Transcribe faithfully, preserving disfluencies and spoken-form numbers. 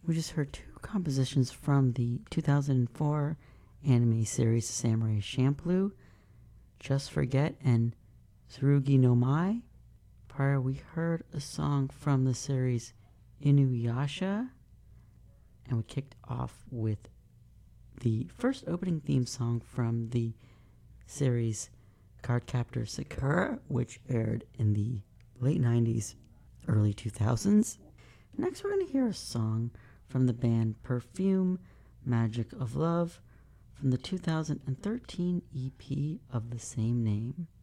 We just heard two compositions from the two thousand four anime series Samurai Champloo, Just Forget and Tsurugi no Mai. Prior, we heard a song from the series Inuyasha, and we kicked off with the first opening theme song from the series Cardcaptor Sakura, which aired in the late nineties, early two thousands. Next, we're going to hear a song from the band Perfume Magic of Love from the two thousand thirteen E P of the same name.